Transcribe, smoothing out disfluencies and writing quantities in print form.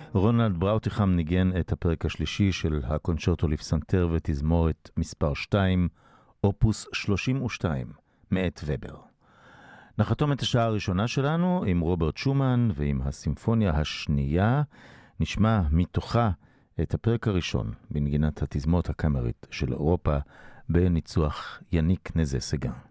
רונלד בראוטיכם ניגן את הפרק השלישי של הקונצ'רטו לפסנתר ותזמורת מספר 2, אופוס 32, מאת ובר. נחתום את השעה הראשונה שלנו עם רוברט שומן ועם הסימפוניה השנייה. נשמע מתוכה את הפרק הראשון בנגינת התזמורת הקאמרית של אירופה בניצוח יניק נזה סגן.